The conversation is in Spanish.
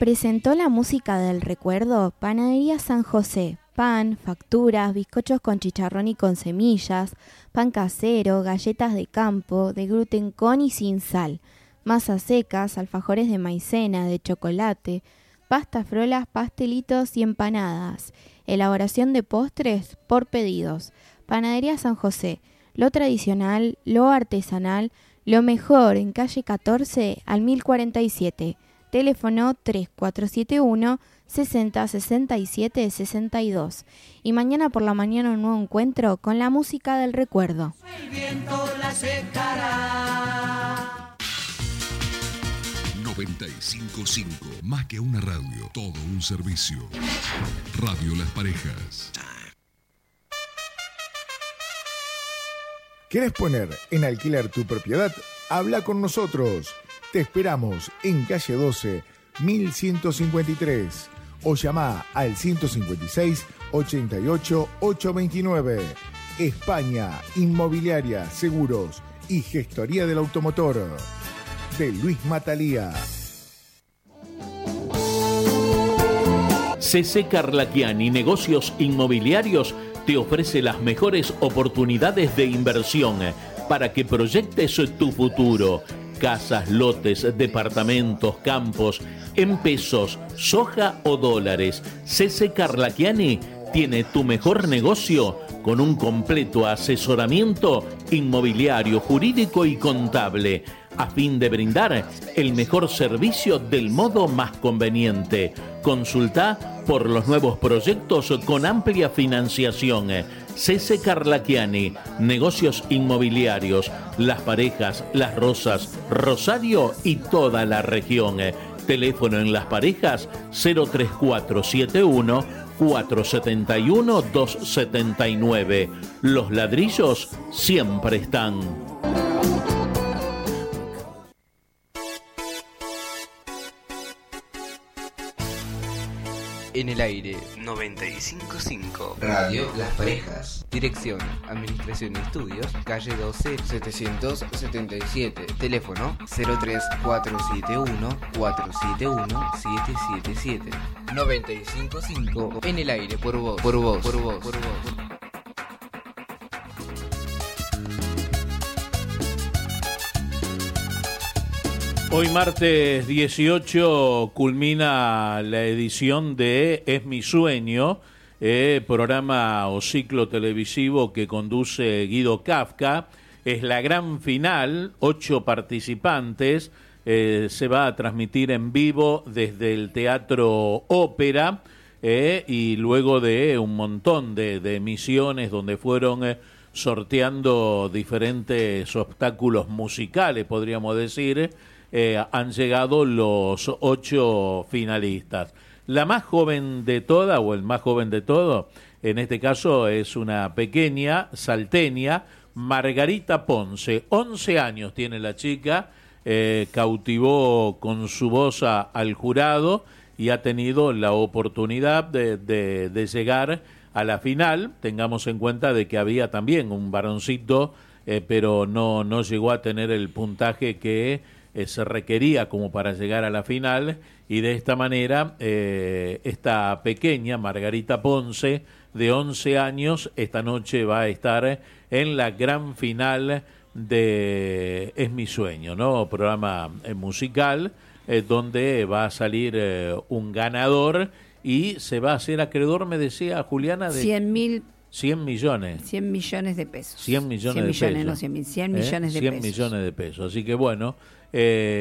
presentó la música del recuerdo Panadería San José. Pan, facturas, bizcochos con chicharrón y con semillas, pan casero, galletas de campo, de gluten con y sin sal, masas secas, alfajores de maicena, de chocolate, pastas frolas, pastelitos y empanadas. Elaboración de postres por pedidos. Panadería San José. Lo tradicional, lo artesanal, lo mejor en calle 14 al 1047. Teléfono 3471 60 67 62. Y mañana por la mañana un nuevo encuentro con la música del recuerdo. El viento la secará. 95.5, más que una radio, todo un servicio. Radio Las Parejas. ¿Quieres poner en alquiler tu propiedad? Habla con nosotros. Te esperamos en calle 12, 1153 o llama al 156 88 829. España, inmobiliaria, seguros y gestoría del automotor. De Luis Matalía. CC Carlaquiani Negocios Inmobiliarios te ofrece las mejores oportunidades de inversión para que proyectes tu futuro. Casas, lotes, departamentos, campos, en pesos, soja o dólares. CC Carlaquiani tiene tu mejor negocio con un completo asesoramiento inmobiliario, jurídico y contable, a fin de brindar el mejor servicio del modo más conveniente. Consulta por los nuevos proyectos con amplia financiación. CC Carlaquiani, Negocios Inmobiliarios, Las Parejas, Las Rosas, Rosario y toda la región. Teléfono en Las Parejas 03471 471 279. Los ladrillos siempre están. En el aire 95.5 Radio Las Parejas. Dirección, Administración y Estudios, calle 12 777. Teléfono 03471 471 777. 95.5 En el aire por vos. Por vos. Por vos. Por vos. Hoy martes 18 culmina la edición de Es mi sueño, programa o ciclo televisivo que conduce Guido Kafka. Es la gran final, 8 participantes, se va a transmitir en vivo desde el Teatro Ópera y luego de un montón de emisiones donde fueron sorteando diferentes obstáculos musicales, podríamos decir. Han llegado los 8 finalistas. La más joven de todas, o el más joven de todo, en este caso es una pequeña salteña, Margarita Ponce. 11 años tiene la chica, cautivó con su voz al jurado y ha tenido la oportunidad de llegar a la final. Tengamos en cuenta de que había también un varoncito, pero no llegó a tener el puntaje que se requería como para llegar a la final, y de esta manera esta pequeña Margarita Ponce de 11 años esta noche va a estar en la gran final de Es mi sueño, ¿no? Programa musical donde va a salir un ganador y se va a hacer acreedor, me decía Juliana, de 100 millones. 100 millones de pesos. 100 millones de pesos. 100 millones de pesos. 100 millones de pesos. Así que bueno,